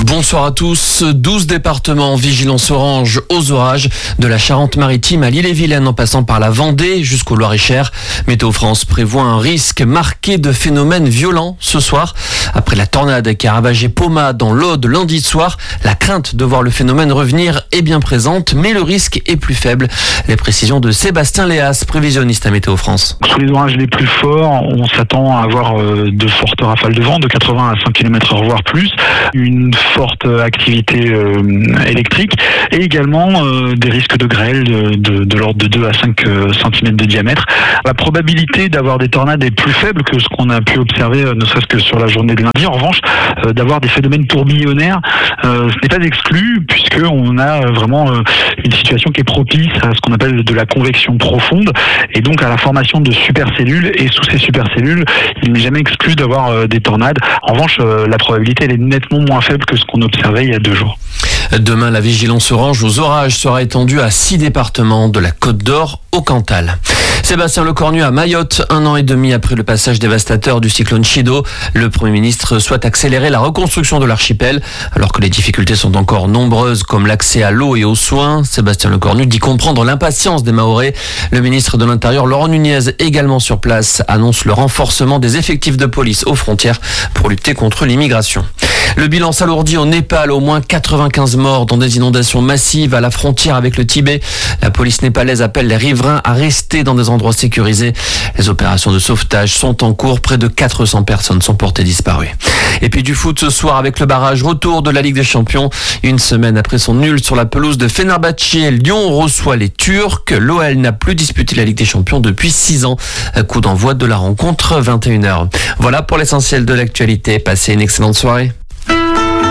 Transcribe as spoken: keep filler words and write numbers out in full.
Bonsoir à tous. douze départements en vigilance orange aux orages, de la Charente-Maritime à l'Ille-et-Vilaine en passant par la Vendée jusqu'au Loir-et-Cher. Météo France prévoit un risque marqué de phénomènes violents ce soir. Après la tornade qui a ravagé Poma dans l'Aude lundi soir, la crainte de voir le phénomène revenir est bien présente, mais le risque est plus faible. Les précisions de Sébastien Léas, prévisionniste à Météo France. Sous les orages les plus forts, on s'attend à avoir de fortes rafales de vent de quatre-vingts à cent kilomètres heure voire plus, une forte activité euh, électrique et également euh, des risques de grêle de, de, de l'ordre de deux à cinq centimètres de diamètre. La probabilité d'avoir des tornades est plus faible que ce qu'on a pu observer, euh, ne serait-ce que sur la journée de lundi. En revanche, euh, d'avoir des phénomènes tourbillonnaires, euh, ce n'est pas exclu puisqu'on a vraiment euh, une situation qui est propice à ce qu'on appelle de la convection profonde et donc à la formation de supercellules, et sous ces supercellules, il n'est jamais exclu d'avoir euh, des tornades. En revanche, euh, la probabilité elle est nettement moins faible que ce qu'on observait il y a deux jours. Demain, la vigilance orange aux orages sera étendue à six départements, de la Côte d'Or au Cantal. Sébastien Lecornu à Mayotte, un an et demi après le passage dévastateur du cyclone Chido. Le Premier ministre souhaite accélérer la reconstruction de l'archipel, alors que les difficultés sont encore nombreuses, comme l'accès à l'eau et aux soins. Sébastien Lecornu dit comprendre l'impatience des Mahorais. Le ministre de l'Intérieur, Laurent Nunez, également sur place, annonce le renforcement des effectifs de police aux frontières pour lutter contre l'immigration. Le bilan s'alourdit au Népal, au moins quatre-vingt-quinze morts dans des inondations massives à la frontière avec le Tibet. La police népalaise appelle les riverains à rester dans des endroits sécurisés. Les opérations de sauvetage sont en cours. Près de quatre cents personnes sont portées disparues. Et puis du foot ce soir avec le barrage retour de la Ligue des Champions. Une semaine après son nul sur la pelouse de Fenerbahçe, Lyon reçoit les Turcs. L'O L n'a plus disputé la Ligue des Champions depuis six ans. Coup d'envoi de la rencontre vingt et une heures. Voilà pour l'essentiel de l'actualité. Passez une excellente soirée.